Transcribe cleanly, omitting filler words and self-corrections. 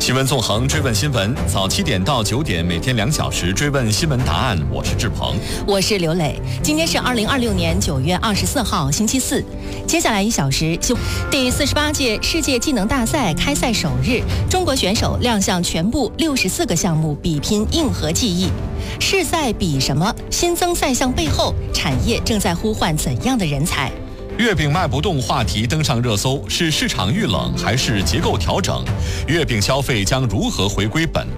新闻纵横，追问新闻，早7点到9点，每天2小时追问新闻答案。我是志鹏， 我是刘磊。今天是2026年9月24号，星期四。接下来1小时，第48届世界技能大赛开赛首日，中国选手亮相全部64个项目，比拼硬核技艺。世赛比什么？新增赛项背后，产业正在呼唤怎样的人才？ 月饼卖不动话题登上热搜，是市场遇冷还是结构调整？月饼消费将如何回归本？